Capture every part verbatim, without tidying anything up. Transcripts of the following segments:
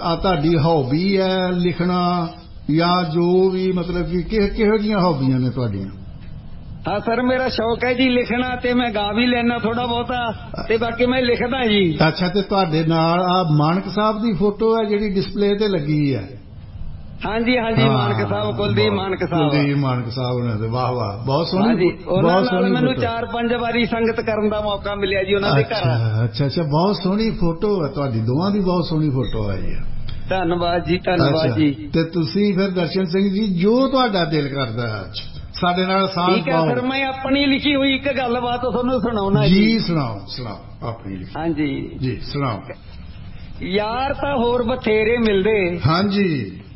ਤੁਹਾਡੀ ਹੌਬੀ ਹੈ ਲਿਖਣਾ ਜਾਂ ਜੋ ਵੀ ਮਤਲਬ ਕਿ ਕਿਹੋ ਜਿਹੀਆਂ ਹੌਬੀਆਂ ਨੇ ਤੁਹਾਡੀਆਂ? ਹਾਂ ਸਰ, ਮੇਰਾ ਸ਼ੌਕ ਹੈ ਜੀ ਲਿਖਣਾ, ਤੇ ਮੈਂ ਗਾ ਵੀ ਲੈਣਾ ਥੋੜਾ ਬਹੁਤਾ, ਤੇ ਬਾਕੀ ਮੈਂ ਲਿਖਦਾ ਜੀ। ਅੱਛਾ, ਤੇ ਤੁਹਾਡੇ ਨਾਲ ਆ ਮਾਨਕ ਸਾਹਿਬ ਦੀ ਫੋਟੋ ਹੈ ਜਿਹੜੀ ਡਿਸਪਲੇ ਤੇ ਲੱਗੀ ਹੈ? ਹਾਂਜੀ ਹਾਂਜੀ, ਮਾਨਕ ਸਾਹਿਬ, ਕੁਲਦੀਪ ਮਾਨਕ ਸਾਹਿਬ। ਕੁਲਦੀਪ ਮਾਨਕ ਸਾਹਿਬ ਨੇ ਤੇ ਵਾਹ ਵਾਹ, ਬਹੁਤ ਸੋਹਣੀ। ਉਹਨਾਂ ਨਾਲ ਮੈਨੂੰ ਚਾਰ ਪੰਜ ਵਾਰੀ ਸੰਗਤ ਕਰਨ ਦਾ ਮੌਕਾ ਮਿਲਿਆ ਜੀ ਉਹਨਾਂ ਦੇ ਘਰ। ਅੱਛਾ ਅੱਛਾ, ਬਹੁਤ ਸੋਹਣੀ ਫੋਟੋ ਹੈ ਤੁਹਾਡੀ, ਦੋਵਾਂ ਦੀ ਬਹੁਤ ਸੋਹਣੀ ਫੋਟੋ ਆਈ ਹੈ। ਧੰਨਵਾਦ ਜੀ, ਧੰਨਵਾਦ ਜੀ। ਤੇ ਤੁਸੀਂ ਫਿਰ ਦਰਸ਼ਨ ਸਿੰਘ ਜੀ ਜੋ ਤੁਹਾਡਾ ਦਿਲ ਕਰਦਾ ਹੈ ਸਾਡੇ ਨਾਲ ਸਾਂਝ ਪਾਓ। ਠੀਕ ਹੈ ਸਰ, ਮੈਂ ਆਪਣੀ ਲਿਖੀ ਹੋਈ ਇੱਕ ਗੱਲਬਾਤ ਤੁਹਾਨੂੰ ਸੁਣਾਉਣਾ ਜੀ। ਸੁਣਾਓ ਸੁਣਾਓ ਆਪਣੀ ਲਿਖੀ। ਹਾਂਜੀ ਜੀ ਸੁਣਾਓ। ਯਾਰ ਤਾਂ ਹੋਰ ਬਥੇਰੇ ਮਿਲਦੇ। ਹਾਂਜੀ।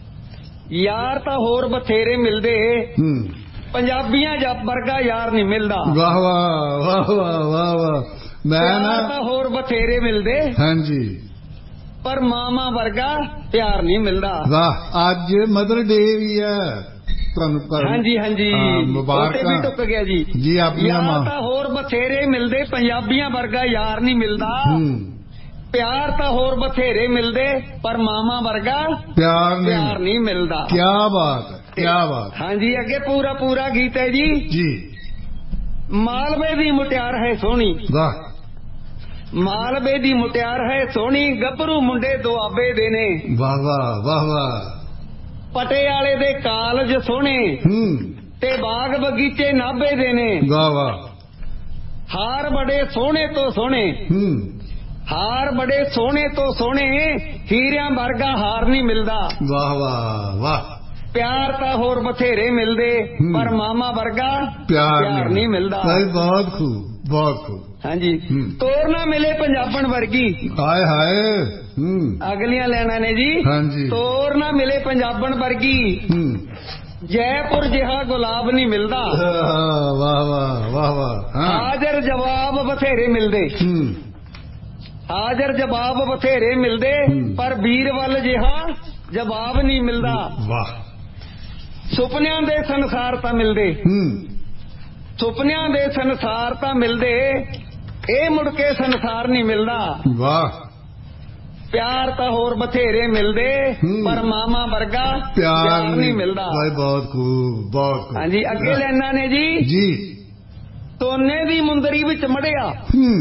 ਯਾਰ ਤਾਂ ਹੋਰ ਬਥੇਰੇ ਮਿਲਦੇ, ਪੰਜਾਬੀਆਂ ਜੱਟ ਵਰਗਾ ਯਾਰ ਨਹੀਂ ਮਿਲਦਾ। ਵਾਹ ਵਾਹ ਵਾਹ ਵਾਹ ਵਾਹ ਵਾਹ। ਮੈਂ ਨਾ ਤਾਂ ਹੋਰ ਬਥੇਰੇ ਮਿਲਦੇ। ਹਾਂਜੀ। ਪਰ ਮਾਮਾ ਵਰਗਾ ਪਿਆਰ ਨਹੀਂ ਮਿਲਦਾ। ਵਾਹ, ਅੱਜ ਮਦਰ ਡੇ ਵੀ ਹੈ ਤੁਹਾਨੂੰ। ਹਾਂਜੀ ਹਾਂਜੀ, ਮੁਬਾਰਕਾਂ। ਵੀ ਟੁੱਕ ਗਿਆ ਜੀ। ਜੀ ਆਪਣੀਆਂ ਮਾਂ ਤਾਂ ਹੋਰ ਬਥੇਰੇ ਮਿਲਦੇ, ਪੰਜਾਬੀਆਂ ਵਰਗਾ ਯਾਰ ਨਹੀਂ ਮਿਲਦਾ। ਪਿਆਰ ਤਾਂ ਹੋਰ ਬਥੇਰੇ ਮਿਲਦੇ, ਪਰ ਮਾਮਾ ਵਰਗਾ ਪਿਆਰ ਪਿਆਰ ਨਹੀਂ ਮਿਲਦਾ। ਕੀ ਬਾਤ ਹੈ, ਕੀ ਬਾਤ। ਹਾਂਜੀ, ਅੱਗੇ ਪੂਰਾ ਪੂਰਾ ਗੀਤ ਹੈ ਜੀ। ਜੀ। ਮਾਲਵੇ ਦੀ ਮੁਟਿਆਰ ਹੈ ਸੋਹਣੀ। ਵਾਹ। ਮਾਲਵੇ ਦੀ ਮੁਟਿਆਰ ਹੈ ਸੋਹਣੀ, ਗੱਭਰੂ ਮੁੰਡੇ ਦੁਆਬੇ ਦੇ ਨੇ। ਵਾਹ ਵਾਹ ਵਾਹ ਵਾਹ। ਪਟਿਆਲੇ ਦੇ ਕਾਲਜ ਸੋਹਣੇ, ਤੇ ਬਾਗ ਬਗੀਚੇ ਨਾਭੇ ਦੇ ਨੇ। ਵਾਹ ਵਾਹ। ਹਾਰ ਬੜੇ ਸੋਹਣੇ ਤੋਂ ਸੋਹਣੇ, ਹਾਰ ਬੜੇ ਸੋਹਣੇ ਤੋਂ ਸੋਹਣੇ, ਹੀਰਿਆਂ ਵਰਗਾ ਹਾਰ ਨਹੀਂ ਮਿਲਦਾ। ਵਾਹ ਵਾਹ ਵਾਹ। ਪਿਆਰ ਤਾਂ ਹੋਰ ਬਥੇਰੇ ਮਿਲਦੇ, ਪਰ ਮਾਮਾ ਵਰਗਾ ਪਿਆਰ ਨਹੀਂ ਮਿਲਦਾ। ਬਹੁਤ ਖੂਬ, ਬਹੁਤ ਖੂਬ। ਹਾਂਜੀ। ਤੋਰ ਨਾ ਮਿਲੇ ਪੰਜਾਬਣ ਵਰਗੀ। ਹਾਏ ਹਾਏ। ਅਗਲੀਆਂ ਲੈਣਾ ਨੇ ਜੀ। ਹਾਂਜੀ। ਤੋਰ ਨਾ ਮਿਲੇ ਪੰਜਾਬਣ ਵਰਗੀ, ਜੈਪੁਰ ਜਿਹਾ ਗੁਲਾਬ ਨਹੀਂ ਮਿਲਦਾ। ਵਾਹ ਵਾਹ ਵਾਹ ਵਾਹ। ਹਾਜ਼ਰ ਜਵਾਬ ਬਥੇਰੇ ਮਿਲਦੇ, ਹਾਜ਼ਰ ਜਵਾਬ ਬਥੇਰੇ ਮਿਲਦੇ, ਪਰ ਵੀਰ ਵੱਲ ਜਿਹਾ ਜਵਾਬ ਨਹੀਂ ਮਿਲਦਾ। ਵਾਹ। ਸੁਪਨਿਆਂ ਦੇ ਸੰਸਾਰ ਤਾਂ ਮਿਲਦੇ, ਸੁਪਨਿਆਂ ਦੇ ਸੰਸਾਰ ਤਾਂ ਮਿਲਦੇ, ਇਹ ਮੁੜ ਕੇ ਸੰਸਾਰ ਨਹੀਂ ਮਿਲਦਾ। ਵਾਹ। ਪਿਆਰ ਤਾਂ ਹੋਰ ਬਥੇਰੇ ਮਿਲਦੇ, ਪਰ ਮਾਮਾ ਵਰਗਾ ਪਿਆਰ ਨਹੀਂ ਮਿਲਦਾ। ਬਹੁਤ ਖੂਬ, ਬਹੁਤ ਖੂਬ। ਹਾਂਜੀ, ਅੱਗੇ ਲੈਣਾ ਨੇ ਜੀ। ਜੀ। ਸੋਨੇ ਦੀ ਮੁੰਦਰੀ ਵਿੱਚ ਮੜਿਆ,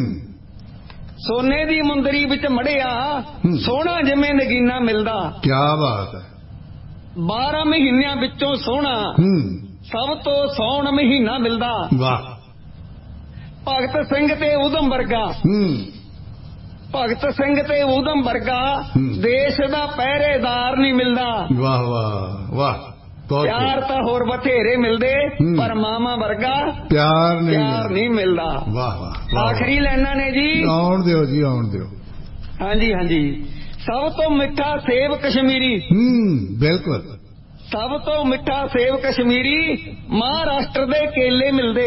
ਸੋਨੇ ਦੀ ਮੁੰਦਰੀ ਵਿੱਚ ਮੜਿਆ, ਸੋਹਣਾ ਜਿਵੇਂ ਨਗੀਨਾ ਮਿਲਦਾ। ਕੀ ਬਾਤ ਹੈ। ਬਾਰਾਂ ਮਹੀਨਿਆਂ ਵਿੱਚੋਂ ਸੋਹਣਾ ਸਭ ਤੋਂ ਸੋਹਣਾ ਮਹੀਨਾ ਮਿਲਦਾ। ਵਾਹ। ਭਗਤ ਸਿੰਘ ਤੇ ਊਧਮ ਵਰਗਾ, ਭਗਤ ਸਿੰਘ ਤੇ ਊਧਮ ਵਰਗਾ ਦੇਸ਼ ਦਾ ਪਹਿਰੇਦਾਰ ਨਹੀਂ ਮਿਲਦਾ। ਵਾਹ ਵਾਹ ਵਾਹ। ਪਿਆਰ ਤਾਂ ਹੋਰ ਬਥੇਰੇ ਮਿਲਦੇ, ਪਰ ਮਾਮਾ ਵਰਗਾ ਪਿਆਰ ਨਹੀਂ ਮਿਲਦਾ। ਵਾਹ ਵਾਹ। ਆਖਰੀ ਲੈਣਾ ਨੇ ਜੀ। ਆਉਣ ਦਿਓ ਜੀ, ਆਉਣ ਦਿਓ। ਹਾਂਜੀ ਹਾਂਜੀ। ਸਭ ਤੋਂ ਮਿੱਠਾ ਸੇਬ ਕਸ਼ਮੀਰੀ। ਬਿਲਕੁਲ। ਸਭ ਤੋਂ ਮਿੱਠਾ ਸੇਬ ਕਸ਼ਮੀਰੀ, ਮਹਾਰਾਸ਼ਟਰ ਦੇ ਕੇਲੇ ਮਿਲਦੇ।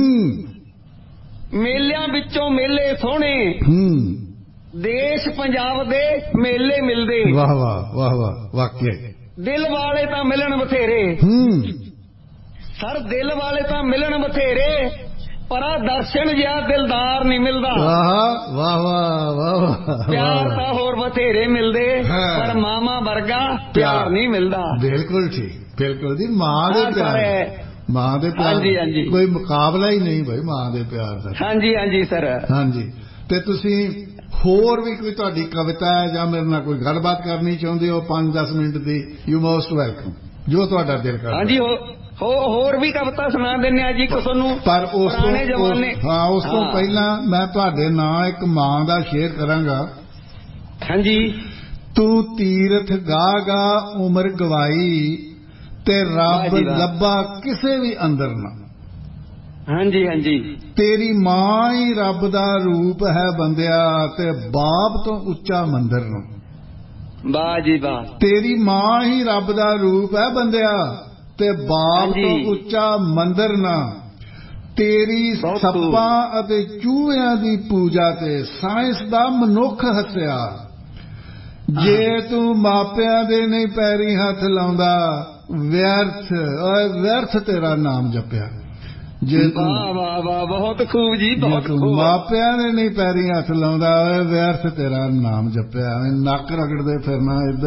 ਮੇਲਿਆਂ ਵਿੱਚੋਂ ਮੇਲੇ ਸੋਹਣੇ, ਦੇਸ਼ ਪੰਜਾਬ ਦੇ ਮੇਲੇ ਮਿਲਦੇ। ਵਾਹ ਵਾਹ ਵਾਹ ਵਾਹ। ਵਾਕਿਆ ਦਿਲ ਵਾਲੇ ਤਾਂ ਮਿਲਣ ਬਥੇਰੇ, ਸਰ ਦਿਲ ਵਾਲੇ ਤਾਂ ਮਿਲਣ ਬਥੇਰੇ, ਪਰ ਆ ਦਰਸ਼ਨ ਜਿਹਾ ਦਿਲਦਾਰ ਨਹੀਂ ਮਿਲਦਾ। ਵਾਹ ਵਾਹ ਵਾਹ ਵਾਹ। ਪਿਆਰ ਤਾਂ ਹੋਰ ਬਥੇਰੇ ਮਿਲਦੇ, ਪਰ ਮਾਮਾ ਵਰਗਾ ਪਿਆਰ ਨਹੀਂ ਮਿਲਦਾ। ਬਿਲਕੁਲ ਠੀਕ, ਬਿਲਕੁਲ ਜੀ। ਮਾਂ ਦੇ ਪਿਆਰ, ਮਾਂ ਦੇ ਪਿਆਰ ਕੋਈ ਮੁਕਾਬਲਾ ਹੀ ਨਹੀਂ ਭਾਈ, ਮਾਂ ਦੇ ਪਿਆਰ ਦਾ। ਹਾਂਜੀ ਹਾਂਜੀ ਸਰ। ਹਾਂਜੀ। ਤੇ ਤੁਸੀਂ ਹੋਰ ਵੀ ਕੋਈ ਤੁਹਾਡੀ ਕਵਿਤਾ ਹੈ ਜਾਂ ਮੇਰੇ ਨਾਲ ਕੋਈ ਗੱਲਬਾਤ ਕਰਨੀ ਚਾਹੁੰਦੇ ਹੋ ਪੰਜ ਦਸ minute the, you most welcome, ਜੋ ਤੁਹਾਡਾ ਦਿਲ ਕਰਦਾ। ਹਾਂਜੀ, ਹੋਰ ਵੀ ਕਵਿਤਾ ਸੁਣਾ ਦਿੰਦੇ ਆ ਜੀ ਤੁਹਾਨੂੰ। ਪਰ ਉਸ ਤੋਂ ਹਾਂ ਉਸ ਤੋਂ ਪਹਿਲਾਂ ਮੈਂ ਤੁਹਾਡੇ ਨਾਂ ਇੱਕ ਮਾਂ ਦਾ ਸ਼ੇਰ ਕਰਾਂਗਾ। ਹਾਂਜੀ। ਤੂੰ ਤੀਰਥ ਗਾ ਗਾ ਉਮਰ ਗਵਾਈ, ਤੇ ਰੱਬ ਲੱਭਾ ਕਿਸੇ ਵੀ ਅੰਦਰ ਨਾ। ਹਾਂਜੀ ਹਾਂਜੀ। ਤੇਰੀ ਮਾਂ ਹੀ ਰੱਬ ਦਾ ਰੂਪ ਹੈ ਬੰਦਿਆ, ਤੇ ਬਾਪ ਤੋਂ ਉੱਚਾ ਮੰਦਰ ਨੂੰ। ਵਾਹ ਜੀ ਵਾਹ। ਤੇਰੀ ਮਾਂ ਹੀ ਰੱਬ ਦਾ ਰੂਪ ਹੈ ਬੰਦਿਆ, ਤੇ ਬਾਪ ਤੋਂ ਉੱਚਾ ਮੰਦਰ ਨਾ। ਤੇਰੀ ਸੱਪਾਂ ਅਤੇ ਚੂਹਿਆਂ ਦੀ ਪੂਜਾ ਤੇ ਸਾਇੰਸ ਦਾ ਮਨੁੱਖ ਹੱਸਿਆ। ਜੇ ਤੂੰ ਮਾਪਿਆਂ ਦੇ ਨਹੀਂ ਪੈਰੀ ਹੱਥ ਲਾਉਂਦਾ, ਵਿਅਰਥ ਓਏ ਵਿਅਰਥ ਤੇਰਾ ਨਾਮ ਜਪਿਆ। ਜੇ ਤੂੰ ਵਾਹ ਵਾਹ ਵਾਹ, ਬਹੁਤ ਖੂਬ ਜੀ, ਬਹੁਤ ਖੂਬ। ਮਾਪਿਆਂ ਨੇ ਨਹੀਂ ਪੈਰੀ ਹੱਥ ਲਾਉਂਦਾ, ਓਏ ਵਿਅਰਥ ਤੇਰਾ ਨਾਮ ਜਪਿਆ। ਨੱਕ ਰਗੜਦੇ ਫਿਰਨਾ ਇੱਧਰ